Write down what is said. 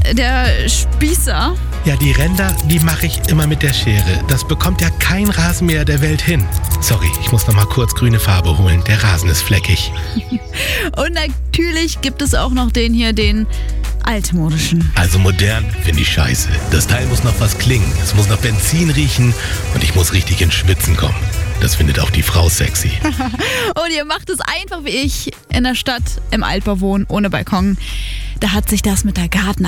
der Spießer. Ja, die Ränder, die mache ich immer mit der Schere. Das bekommt ja kein Rasenmäher der Welt hin. Sorry, ich muss noch mal kurz grüne Farbe holen. Der Rasen ist fleckig. Und natürlich gibt es auch noch den altmodischen. Also modern finde ich scheiße. Das Teil muss noch was klingen. Es muss nach Benzin riechen und ich muss richtig ins Schwitzen kommen. Das findet auch die Frau sexy. Und ihr macht es einfach wie ich in der Stadt im Altbau wohnen, ohne Balkon. Da hat sich das mit der Gartenanlage